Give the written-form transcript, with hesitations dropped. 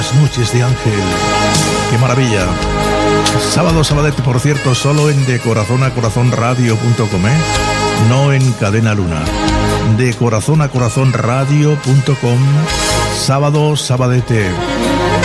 Las noches de Ángel. ¡Qué maravilla! Sábado, sabadete, por cierto, solo en decorazonacorazonradio.com, ¿eh? No en Cadena Luna. Decorazonacorazonradio.com. Sábado, sabadete.